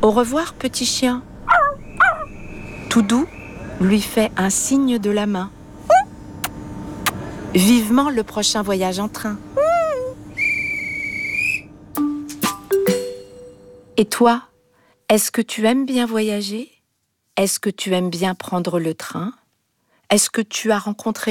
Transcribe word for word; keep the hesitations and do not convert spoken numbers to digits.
Au revoir, petit chien. Toudou lui fait un signe de la main. Vivement le prochain voyage en train. Et toi, est-ce que tu aimes bien voyager ? Est-ce que tu aimes bien prendre le train ? Est-ce que tu as rencontré